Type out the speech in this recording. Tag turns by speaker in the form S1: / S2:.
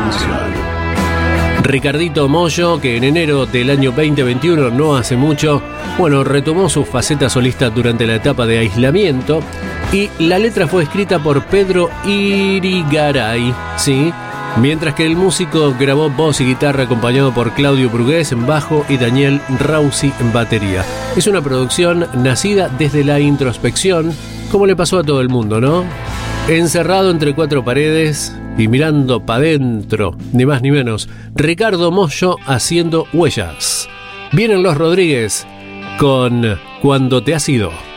S1: canción.
S2: Ricardito Mollo, que en enero del año 2021, no hace mucho, retomó su faceta solista durante la etapa de aislamiento, y la letra fue escrita por Pedro Irigaray, ¿sí? Mientras que el músico grabó voz y guitarra acompañado por Claudio Brugués en bajo y Daniel Rausi en batería. Es una producción nacida desde la introspección, como le pasó a todo el mundo, ¿no? Encerrado entre cuatro paredes y mirando para adentro, ni más ni menos, Ricardo Mollo haciendo huellas. Vienen los Rodríguez con Cuando te has ido.